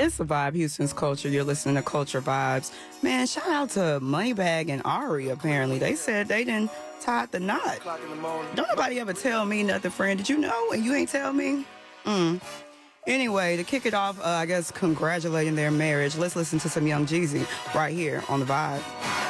It's the Vibe, Houston's Culture. You're listening to Culture Vibes. Man, shout out to Moneybagg and Ari, apparently. They said they didn't tie the knot. Don't nobody ever tell me nothing, friend. Did you know and you ain't tell me? Anyway, to kick it off, I guess congratulating their marriage, let's listen to some Young Jeezy right here on the Vibe.